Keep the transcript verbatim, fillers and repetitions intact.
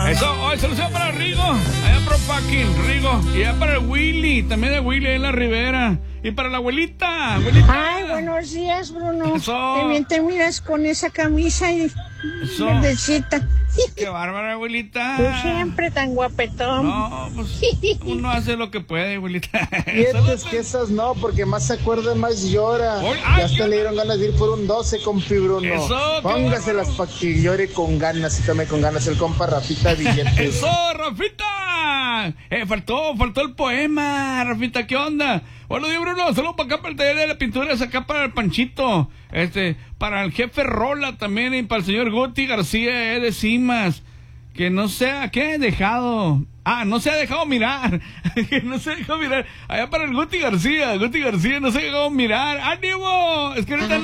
Eso, hoy solución para Rigo. Allá pro fucking Rigo. Y allá para el Willy. También de Willy en la Ribera. Y para la abuelita. Abuelita. Ay, buenos días, Bruno. Eso. Qué bien te miras con esa camisa y Eso. verdecita. Qué bárbara, abuelita. Tú siempre tan guapetón. No, pues uno hace lo que puede, abuelita. Fíjate que esas no, porque más se acuerda, más llora. Oy, ay, Ya hasta qué- le dieron ganas de ir por un doce, compi Bruno. Eso, qué Póngaselas bárbaro. para que llore con ganas y tome con ganas el compa Rafita Billetes. ¡Eso, Rafita! Eh, faltó, faltó el poema, Rafita, ¿qué onda? Bueno, días, Bruno, solo para acá, para el taller de la pintura, es acá para el Panchito, este, para el jefe Rola también, y para el señor Guti García, eh, de Cimas, que no se ha, ¿qué? Dejado, ah, no se ha dejado mirar, que no se ha dejado mirar, allá para el Guti García, Guti García no se ha dejado mirar, ¡ánimo! Es que ahorita